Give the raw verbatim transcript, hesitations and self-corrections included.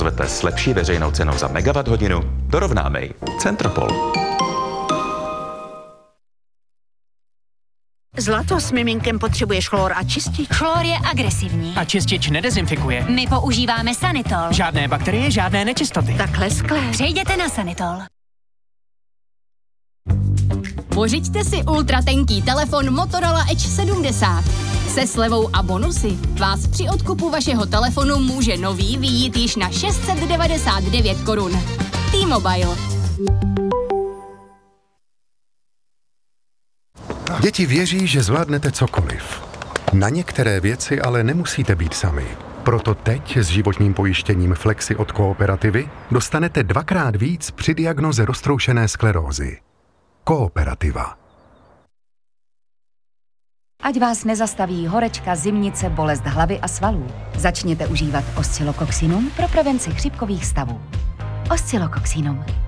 ozvete s lepší veřejnou cenou za megawatt hodinu, dorovnámej. Centropol. Zlato, s miminkem potřebuješ chlor a čistič. Chlor je agresivní. A čistič nedezinfikuje. My používáme Sanitol. Žádné bakterie, žádné nečistoty. Takhle skle. Přejděte na Sanitol. Pořiďte si ultratenký telefon Motorola Edge sedmdesát. Se slevou a bonusy vás při odkupu vašeho telefonu může nový vyjít již na šest set devadesát devět korun. T-Mobile. Děti věří, že zvládnete cokoliv. Na některé věci ale nemusíte být sami. Proto teď s životním pojištěním Flexi od Kooperativy dostanete dvakrát víc při diagnoze roztroušené sklerózy. Kooperativa. Ať vás nezastaví horečka, zimnice, bolest hlavy a svalů. Začněte užívat Oscillococcinum pro prevenci chřipkových stavů. Oscillococcinum.